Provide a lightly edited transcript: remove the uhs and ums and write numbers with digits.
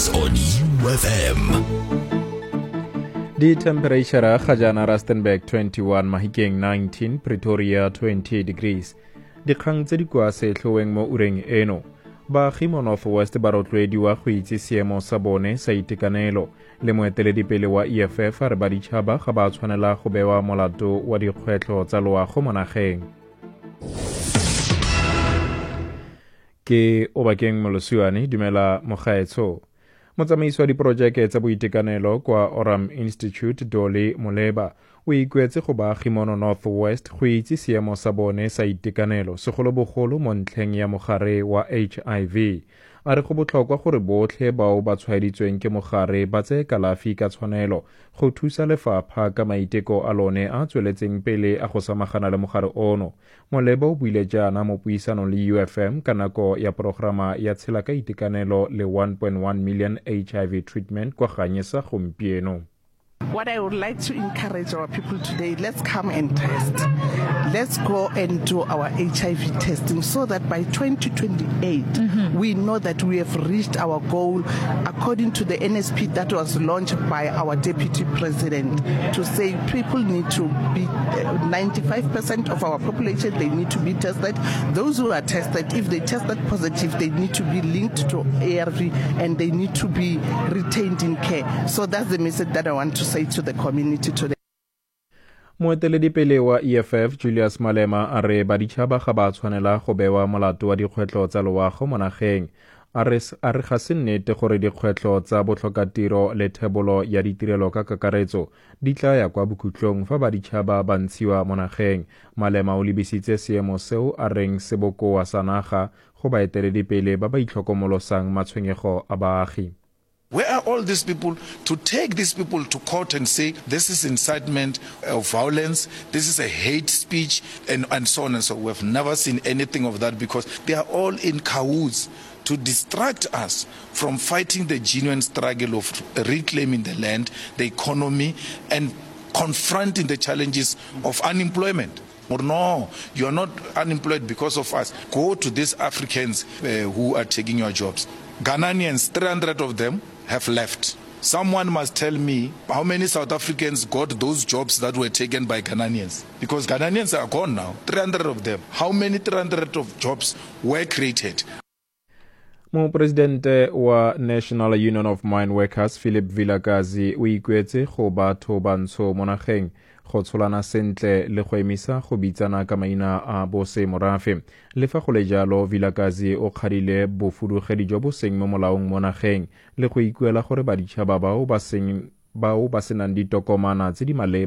is on UFM. The temperature ga jana Rustenburg 21, Mahikeng 19, Pretoria 20 degrees. Dikgang tse di kwa setlhoeng mo ureng eno. Baagi mo Northwest ba rotloediwa go itse seemo sa bone sa itekanelo le moeteledipele wa EFF a re baditšhaba ga ba tshwanela go bewa molato wa dikgwetlho tsa loago mo nageng. Ke Obakeng Molosiwane, dumela mogaetsho. Motsamaisi wa diporojeke tsa boitekanelo kwa Oram Institute Dolly Moleba o ikuetse go baagi mono Northwest go itse seemo sa bone sa itekanelo segolobogolo mo ntlheng ya mogare wa HIV. A re go botlhokwa gore botlhe bao ba tshwaeditsweng ke mogare ba tseye kalafi ka tshwanelo go thusa lefapha ka maiteko a lone a tsweletseng pele a go samagana le mogare ono. Moleba o buile jaana mo puisanong le UFM ka nako ya programa ya tshela ka itekanelo le 1.1 million HIV treatment kwa ganyesa gompieno. What I would like to encourage our people today, let's come and test. Let's go and do our HIV testing so that by 2028, we know that we have reached our goal according to the NSP that was launched by our Deputy President to say people need to be 95% of our population, they need to be tested. Those who are tested, if they tested positive, they need to be linked to ARV and they need to be retained in care. So that's the message that I want to say to the community today. Moeteledipele wa EFF Julius Malema a re baditšhaba ga ba tshwanela go bewa molato wa dikgwetlho tsa loago mo nageng. A re ga se nnete gore dikgwetlho tsa botlhokatiro le thebolo ya ditirelo ka kakaretso di tla ya kwa bokhutlong fa baditšhaba ba ntshiwa mo nageng. Malema o lebisitse seemo seo a reng se bokoa sa naga go baeteledipele ba ba itlhokomolosang matshwenyego a baagi. Where are all these people to take these people to court and say this is incitement of violence, this is a hate speech, and so on and so on? We've never seen anything of that because they are all in cahoots to distract us from fighting the genuine struggle of reclaiming the land, the economy, and confronting the challenges of unemployment. Or no, you are not unemployed because of us. Go to these Africans who are taking your jobs. Ghanaians, 300 of them have left. Someone must tell me how many South Africans got those jobs that were taken by Ghanaians. Because Ghanaians are gone now, 300 of them. How many 300 of jobs were created? Mopresidente wa National Union of Mine Workers Philip Vilakazi o ikuetse go batho bantsho mo nageng go tsholana sentle le go emisa go bitsana ka maina a bose morafe. Le fa go le jalo, Vilakazi o kgadile bofudugedi jo bo seng mo molaong mo nageng le go ikuela gore baditšhaba bao ba senang ditokomana tse di maleba